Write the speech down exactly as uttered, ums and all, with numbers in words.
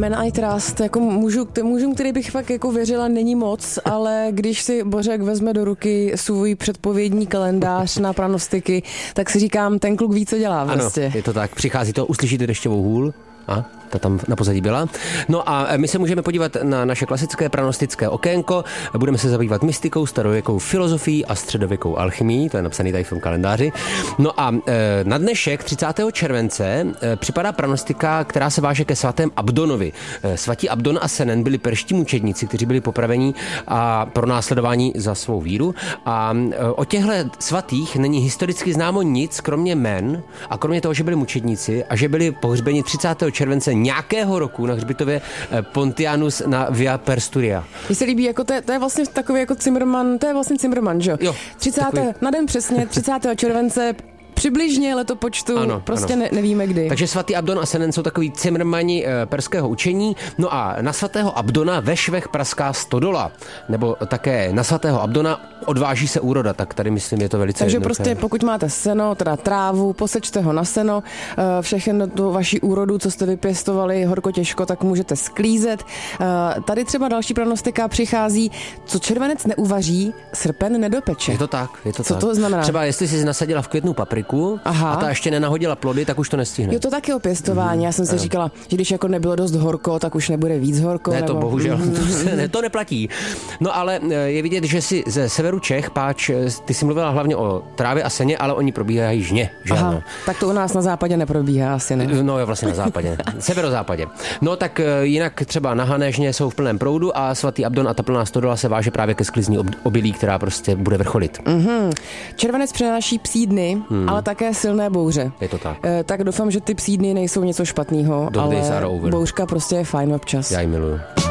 Men I trust, jako mužů, mužům, který bych fakt jako věřila, není moc, ale když si Bořek vezme do ruky svůj předpovědní kalendář na pranostiky, tak si říkám, ten kluk ví, co dělá vlastně. Ano, je to tak, přichází to, uslyšíte dešťovou hůl. A ta tam na pozadí byla. No a my se můžeme podívat na naše klasické pranostické okénko. Budeme se zabývat mystikou, starověkou filozofií a středověkou alchymií. To je napsaný tady v tom kalendáři. No a e, na dnešek třicátého července e, připadá pranostika, která se váže ke svatém Abdonovi. E, svatí Abdon a Senen byli perští mučedníci, kteří byli popraveni a pronásledování za svou víru. A e, o těchto svatých není historicky známo nic, kromě jmen a kromě toho, že byli mučedníci a že byli pohřbeni třicátého července nějakého roku na hřbitově Pontianus na Via Persturia. Mně se líbí, jako to, je, to je vlastně takový jako Zimmerman, to je vlastně Zimmerman, že jo? třicátého Na den přesně, třicátého července přibližně letopočtu, ano, prostě ano. Ne, nevíme kdy. Takže svatý Abdon a Senen jsou takový cimrmani e, perského učení. No a na svatého Abdona ve Švech praská stodola. Nebo také na svatého Abdona odváží se úroda, tak tady myslím, je to velice Takže jednoduché. prostě pokud máte seno, teda trávu, posečte ho na seno, všechno tu vaši úrodu, co jste vypěstovali horko těžko, tak můžete sklízet. Tady třeba další pranostika přichází, co červenec neuvaří, srpen nedopeče. Je to tak, je to co tak. to znamená? Třeba jestli jsi nasadila v květnu papriku, aha, a ta ještě nenahodila plody, tak už to nestihne. Jo, to taky o pěstování. Mm, Já jsem si ano. říkala, že když jako nebylo dost horko, tak už nebude víc horko. Ne, nebo... to bohužel, mm. to, se, ne, to neplatí. No ale je vidět, že si ze severu Čech, páč, ty jsi mluvila hlavně o trávě a seně, ale oni probíhají žně, že Aha, ano? Tak to u nás na západě neprobíhá asi, ne? No jo, vlastně na západě, severozápadě. No tak jinak třeba na Hané žně jsou v plném proudu a svatý Abdon a ta plná stodola se váže právě ke sklizní obilí, která prostě bude vrcholit. Mm-hmm. Červenec přináší psí dny, hmm. ale také silné bouře. Je to tak. E, tak doufám, že ty psí dny nejsou něco špatného, ale bouřka prostě je fajn občas. Já ji miluju.